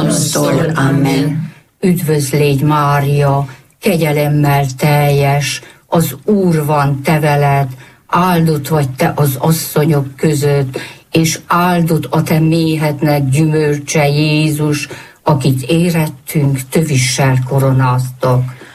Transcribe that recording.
gonosztól. Amen. Üdvözl légy Mária, kegyelemmel teljes, az Úr van te veled, áldott vagy te az asszonyok között, és áldott a te méhednek gyümölcse Jézus, akit érettünk tövissel koronáztak.